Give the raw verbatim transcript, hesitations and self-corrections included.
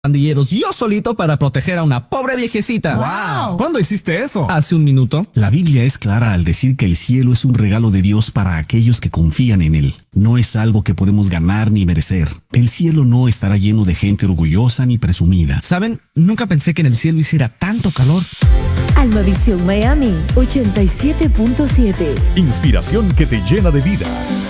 pandilleros yo solito para proteger a una pobre viejecita. ¡Wow! ¿Cuándo hiciste eso? Hace un minuto. La Biblia es clara al decir que el cielo es un regalo de Dios para aquellos que confían en él. No es algo que podemos ganar ni merecer. El cielo no estará lleno de gente orgullosa ni presumida. ¿Saben? Nunca pensé que en el cielo hiciera tanto calor. Almavisión Miami ochenta y siete punto siete. Inspiración que te llena de vida.